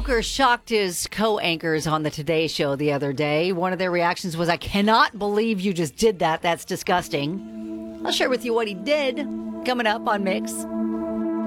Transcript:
Coker shocked his co-anchors on the Today Show the other day. One of their reactions was, "I cannot believe you just did that. That's disgusting." I'll share with you what he did coming up on Mix.